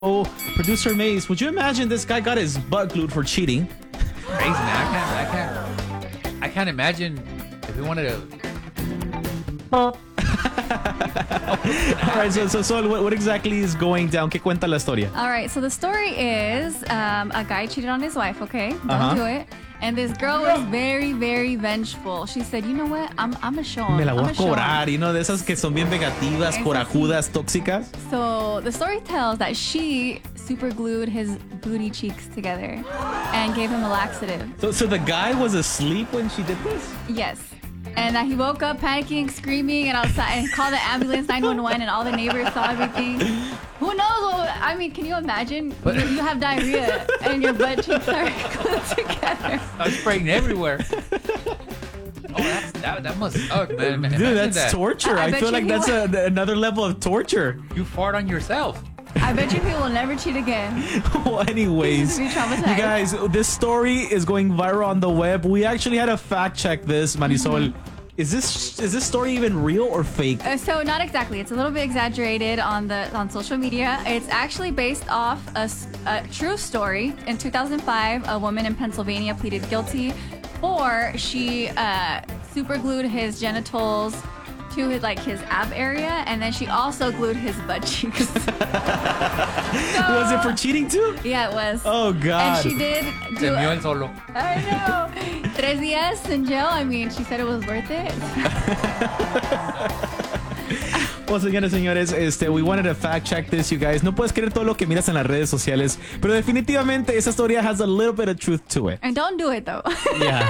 Oh, producer Maze, would you imagine this guy got his butt glued for cheating? Crazy, man. I can't imagine if we wanted to. All right, so what exactly is going down? ¿Qué cuenta la historia? All right, so the story is a guy cheated on his wife, okay? Don't do it. And this girl was very, very vengeful. She said, you know what? I'm going to show him. Me la voy a cobrar, you know, de esas que son bien vengativas, corajudas, tóxicas. So the story tells that she super glued his booty cheeks together and gave him a laxative. So the guy was asleep when she did this? Yes. And he woke up panicking, screaming, and outside, and called the ambulance 911, and all the neighbors saw everything. Who knows? I mean, can you imagine? You have diarrhea and your butt cheeks are glued together. I was spraying everywhere. That must suck, man. Dude, that's torture. I feel like that's another level of torture. You fart on yourself. I bet you he will never cheat again. Well, anyways, you guys, this story is going viral on the web. We actually had to fact check this, Marisol. Is this story even real or fake? So not exactly. It's a little bit exaggerated on social media. It's actually based off a true story. In 2005, a woman in Pennsylvania pleaded guilty for she super glued his genitals to his ab area, and then she also glued his butt cheeks. Was it for cheating too? Yeah, it was. Oh God. And she did do el solo. I know. 3 días in jail. I mean, she said it was worth it. Well, señores, we wanted to fact check this, you guys. No puedes creer todo lo que miras en las redes sociales, pero definitivamente esa historia has a little bit of truth to it. And don't do it though. Yeah.